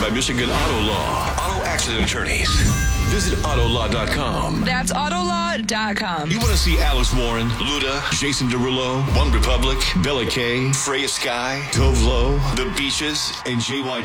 by Michigan Auto Law. Auto accident attorneys. Visit Autolaw.com. That's Autolaw.com. You want to see Alice Warren, Luda, Jason Derulo, One Republic, Bella Kay, Freya Sky, Dove Low, The Beaches, and JY